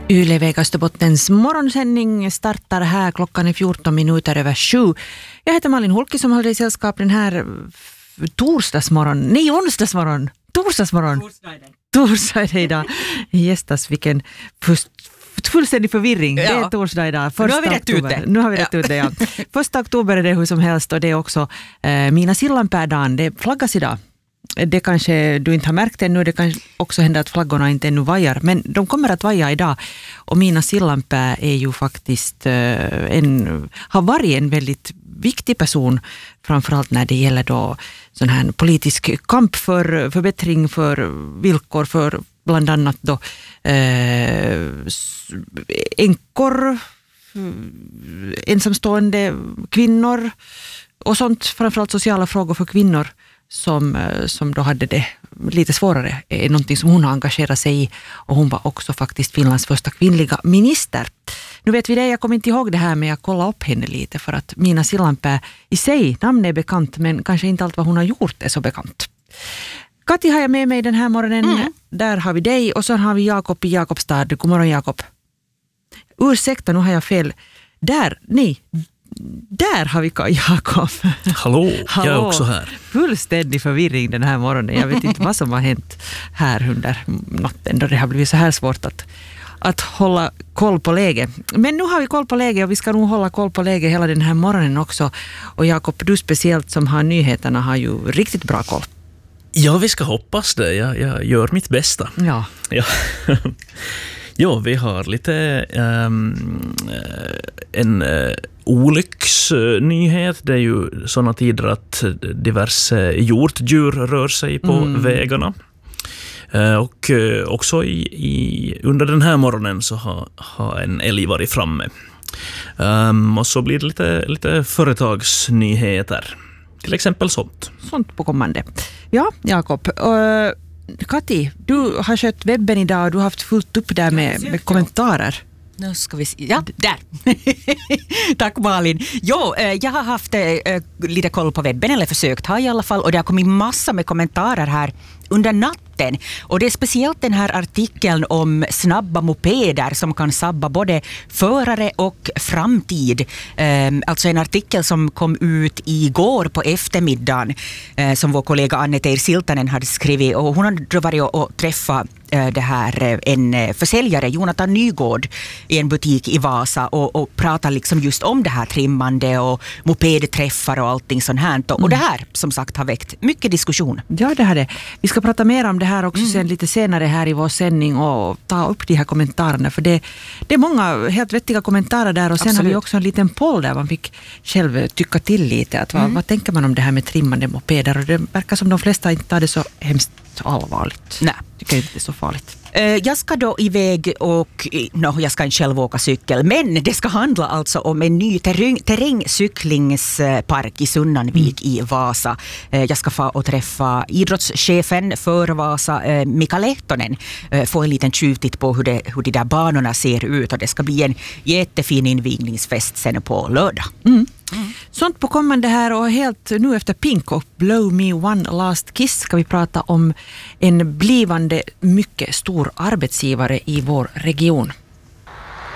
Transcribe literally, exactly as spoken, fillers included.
Yle Vega Österbottens morgonsändning startar här. Klockan är fjorton minuter över sju. Jag heter Malin Hulki som håller i sällskap den här torsdagsmorgon. Nej, onsdagsmorgon. Torsdagsmorgon. Torsdag är det idag. Gästas vilken först, fullständig förvirring. Ja. Det är torsdag idag. Nu har vi rätt ut det. Nu har vi rätt ut det, ja. Första oktober är det hur som helst och det är också eh, Mina Sillanpää-dagen. Det flaggas idag. Det kanske du inte har märkt ännu, det kan också hända att flaggorna inte ännu vajar, men de kommer att vaja idag. Och Mina Sillanpää är ju faktiskt en, har varit en väldigt viktig person, framförallt när det gäller då sån här politisk kamp för förbättring för villkor för bland annat då eh, änkor, ensamstående kvinnor och sånt, framförallt sociala frågor för kvinnor som, som då hade det lite svårare, är någonting som hon har engagerat sig i, och hon var också faktiskt Finlands första kvinnliga minister. Nu vet vi det, jag kommer inte ihåg det här, men jag kollade upp henne lite för att Mina Sillanpää i sig, namnet är bekant, men kanske inte allt vad hon har gjort är så bekant. Kati har jag med mig den här morgonen, mm. Där har vi dig och så har vi Jakob i Jakobstad. God morgon Jakob. Ursäkta, nu har jag fel. Där, nej. Där har vi Jakob. Hallå, Hallå, jag är också här. Fullständig förvirring den här morgonen. Jag vet inte vad som har hänt här under natten då det har blivit så här svårt att, att hålla koll på läge. Men nu har vi koll på läge och vi ska nog hålla koll på läge hela den här morgonen också. Och Jakob, du speciellt som har nyheterna har ju riktigt bra koll. Ja, vi ska hoppas det. Jag, jag gör mitt bästa. Ja. Ja. Ja, vi har lite um, en uh, olycksnyhet. Det är ju sådana tider att diverse hjortdjur rör sig på mm. vägarna. Uh, och uh, också i, i, under den här morgonen så har, har en älg varit framme. Um, och så blir det lite, lite företagsnyheter. Till exempel sånt. Sånt på kommande. Ja, Jakob. Uh... Kati, du har skött webben idag och du har haft fullt upp där med, med kommentarer. Nu ska vi se. Ja, där. Tack Malin. Jo, jag har haft äh, lite koll på webben, eller försökt ha i alla fall, och det har kommit massa med kommentarer här under natten. Och det är speciellt den här artikeln om snabba mopeder som kan sabba både förare och framtid. Eh, alltså en artikel som kom ut igår på eftermiddagen eh, som vår kollega Anne-Teir Siltanen hade skrivit, och hon hade varit och, och träffat eh, det här, en försäljare, Jonathan Nygård, i en butik i Vasa och, och pratar liksom just om det här trimmande och mopedträffar och allting sånt här. Och, mm. och det här som sagt har väckt mycket diskussion. Ja, det har det. Vi ska prata mer om det här också mm. sen lite senare här i vår sändning och ta upp de här kommentarerna, för det, det är många helt vettiga kommentarer där, och sen Absolut. Har vi också en liten poll där man fick själv tycka till lite att vad, mm. vad tänker man om det här med trimmande mopeder, och det verkar som de flesta inte tar det så hemskt allvarligt. Nej. Tycker inte det är så farligt. Jag ska då iväg och, no, jag ska inte själv åka cykel, men det ska handla alltså om en ny terräng, terrängcyklingspark i Sunnanvik mm. i Vasa. Jag ska få och träffa idrottschefen för Vasa, Mika Lehtonen, få en liten tjuvtitt på hur, det, hur de där banorna ser ut, och det ska bli en jättefin invigningsfest sen på lördag. Mm. Mm. Sånt på kommande här, och helt nu efter Pink och Blow Me One Last Kiss ska vi prata om en blivande mycket stor arbetsgivare i vår region.